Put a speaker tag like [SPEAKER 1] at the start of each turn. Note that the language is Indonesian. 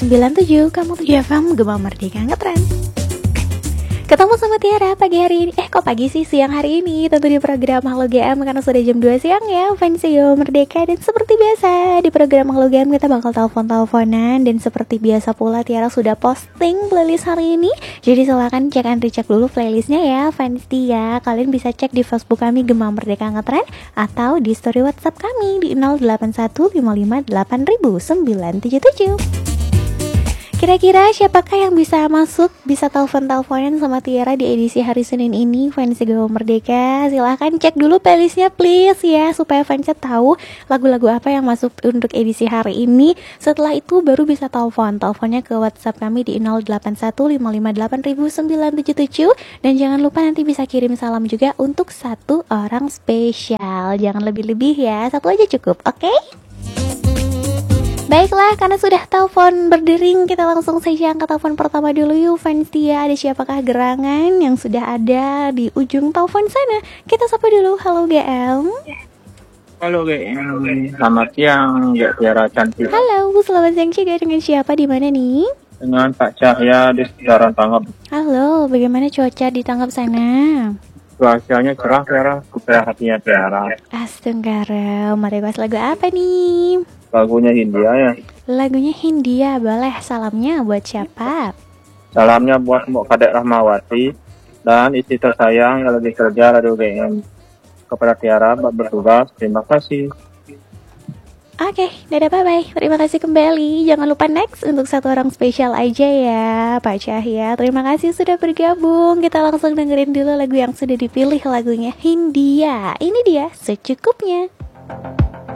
[SPEAKER 1] 97, kamu 7 FM, Gema Merdeka Ngetren. Ketemu sama Tiara pagi hari ini. Kok pagi sih, siang hari ini. Tentu di program Halo GM karena sudah jam 2 siang ya, fans Gema Merdeka. Dan seperti biasa di program Halo GM kita bakal telepon-teleponan. Dan seperti biasa pula Tiara sudah posting playlist hari ini. Jadi silahkan cek and recheck dulu playlistnya ya fans Tia. Kalian bisa cek di Facebook kami Gema Merdeka Ngetren, atau di story WhatsApp kami di 0815580977. Kira-kira siapakah yang bisa masuk, bisa telepon-teleponan sama Tiara di edisi hari Senin ini, fans Gema Merdeka? Silahkan cek dulu playlistnya please ya, supaya fansnya tahu lagu-lagu apa yang masuk untuk edisi hari ini. Setelah itu baru bisa teleponnya ke WhatsApp kami di 0815580977. Dan jangan lupa nanti bisa kirim salam juga untuk satu orang spesial. Jangan lebih-lebih ya, satu aja cukup, oke? Baiklah, karena sudah telepon berdering, kita langsung saja angkat telepon pertama dulu yuk fans Tia. Ada siapakah gerangan yang sudah ada di ujung telepon sana? Kita sapa dulu. Halo GM.
[SPEAKER 2] Halo GM, selamat siang Mbak Tiara cantik.
[SPEAKER 1] Halo, selamat siang juga. Dengan siapa, di mana nih?
[SPEAKER 2] Dengan Pak Cahya di sekitaran Tanggap.
[SPEAKER 1] Halo, bagaimana cuaca di Tanggap sana?
[SPEAKER 2] Cuacanya cerah Tiara, supaya hatinya Tiara.
[SPEAKER 1] Astenggara, mari bahas lagu apa nih?
[SPEAKER 2] Lagunya Hindia ya.
[SPEAKER 1] Lagunya Hindia, boleh. Salamnya buat siapa?
[SPEAKER 2] Salamnya buat Mbak Kadek Rahmawati dan istri tersayang yang lagi kerja Radio GM. Kepada Tiara buat bertugas, terima kasih.
[SPEAKER 1] Oke, dadah, bye-bye. Terima kasih kembali. Jangan lupa next untuk satu orang spesial aja ya, Pak Cahya. Terima kasih sudah bergabung. Kita langsung dengerin dulu lagu yang sudah dipilih, lagunya Hindia. Ini dia, secukupnya.